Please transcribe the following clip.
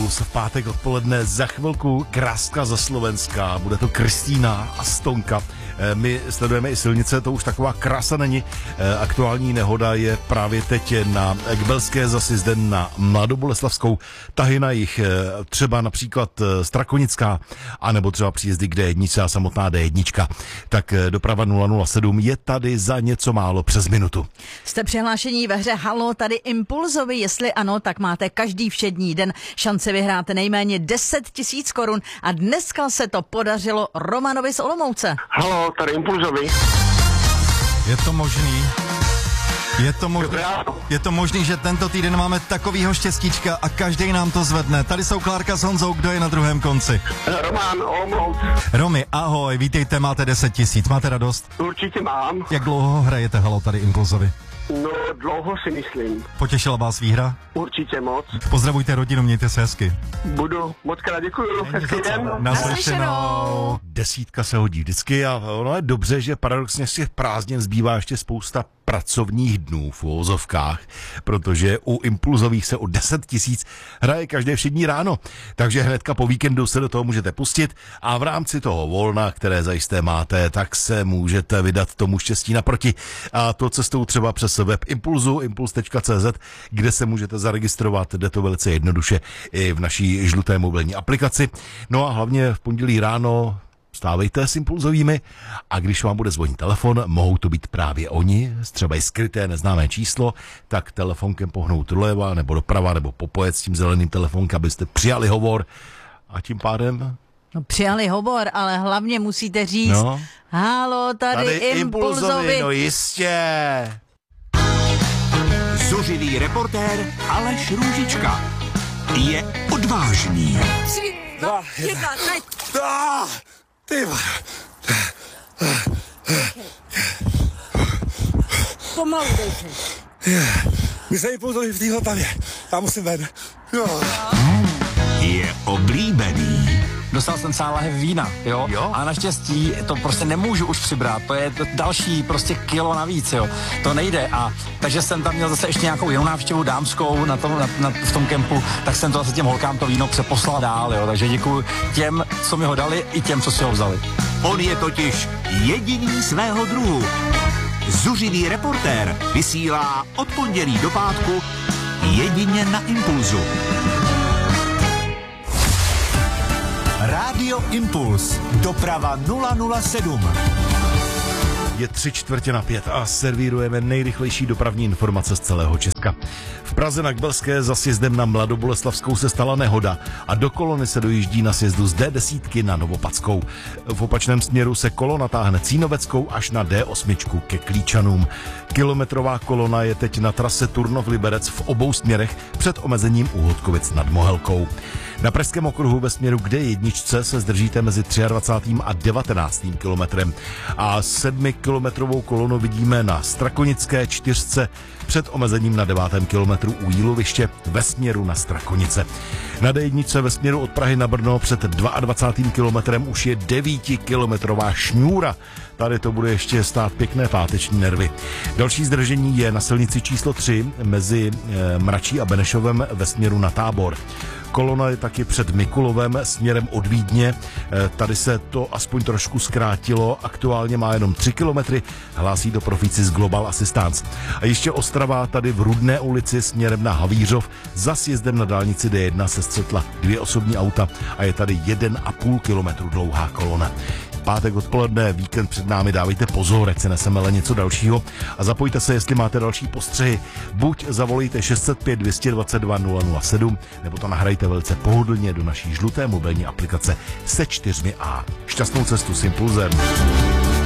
Impuls v pátek odpoledne. Za chvilku kráska ze Slovenska. Bude to Kristýna a Stonka. My sledujeme i silnice, to už taková krása není. Aktuální nehoda je právě teď na Gbelské za sjezdem na Mladoboleslavskou. Tahy na jich třeba například Strakonická, anebo třeba příjezdy k D1 a samotná D1. Tak doprava 007 je tady za něco málo přes minutu. Jste přihlášení ve hře Halo, tady Impulzovi, jestli ano, tak máte každý všední den šanci vyhrát nejméně 10 000 korun a dneska se to podařilo Romanovi z Olomouce. Halo, tady Impulzovi. Je to možný? Je to možný, že tento týden máme takovýho štěstíčka a každý nám to zvedne. Tady jsou Klárka s Honzou, kdo je na druhém konci? Roman, Olomouc. Romy, ahoj, vítejte, máte 10 000, máte radost? Určitě mám. Jak dlouho hrajete Halo tady Impulzovi? No, dlouho si myslím. Potěšila vás výhra? Určitě moc. Pozdravujte rodinu, mějte se hezky. Budu, moc krát děkuju, hezký den. Naslyšenou. Desítka se hodí vždycky a ono je dobře, že paradoxně z těch prázdnin zbývá ještě spousta pracovních dnů v uvozovkách, protože u Impulzových se o 10 000 hraje každé všední ráno. Takže hnedka po víkendu se do toho můžete pustit a v rámci toho volna, které zajisté máte, tak se můžete vydat tomu štěstí naproti. A to cestou třeba přes web Impulzu, impuls.cz, kde se můžete zaregistrovat, jde to velice jednoduše i v naší žluté mobilní aplikaci. No a hlavně v pondělí ráno stávejte s Impulzovými a když vám bude zvonit telefon, mohou to být právě oni, třeba i skryté neznámé číslo, tak telefonkem pohnout doleva nebo doprava nebo popojet s tím zeleným telefonkem, abyste přijali hovor a tím pádem... No, přijali hovor, ale hlavně musíte říct Halo, tady Impulzovi. No jistě. Zuřivý reportér Aleš Růžička je odvážný. 3, 2, 1, teď! Ty Pomalu dejte. My se Impulzovi v téhle tavě. Já musím ven. Je oblíbený. Dostal jsem celá lahev vína, jo? A naštěstí to prostě nemůžu už přibrat, to je další prostě kilo navíc, jo? To nejde takže jsem tam měl zase ještě nějakou jinou návštěvu dámskou v tom kempu, tak jsem to zase těm holkám to víno přeposlal dál, jo? Takže děkuji těm, co mi ho dali, i těm, co si ho vzali. On je totiž jediný svého druhu. Zuřivý reportér vysílá od pondělí do pátku jedině na Impulzu. Rádio Impuls. Doprava 007. Je 3:45 a servírujeme nejrychlejší dopravní informace z celého Česka. V Praze na Gbelské za sjezdem na Mladoboleslavskou se stala nehoda a do kolony se dojíždí na sjezdu z D10 na Novopadskou. V opačném směru se kolona táhne Cínoveckou až na D8 ke Klíčanům. Kilometrová kolona je teď na trase Turnov-Liberec v obou směrech před omezením u Hodkovic nad Mohelkou. Na Pražském okruhu ve směru k D1 se zdržíte mezi 23. a 19. kilometrem a 7kilometrovou kolonu vidíme na Strakonické 4 před omezením na 9. kilometru u Jíloviště ve směru na Strakonice. Na D1 ve směru od Prahy na Brno před 22. kilometrem už je 9kilometrová šňůra. Tady to bude ještě stát pěkné páteční nervy. Další zdržení je na silnici číslo 3 mezi Mračí a Benešovem ve směru na Tábor. Kolona je taky před Mikulovem směrem od Vídně. Tady se to aspoň trošku zkrátilo. Aktuálně má jenom 3 kilometry, hlásí to profíci z Global Assistance. A ještě Ostrava, tady v Rudné ulici směrem na Havířov za sjezdem na dálnici D1 se střetla 2 osobní auta a je tady 1,5 kilometru dlouhá kolona. Pátek odpoledne, víkend před námi, dávejte pozor, ať se nesemele něco dalšího a zapojte se, jestli máte další postřehy. Buď zavolejte 605 222 007, nebo to nahrajte velice pohodlně do naší žluté mobilní aplikace se 4A. Šťastnou cestu s Impulzem.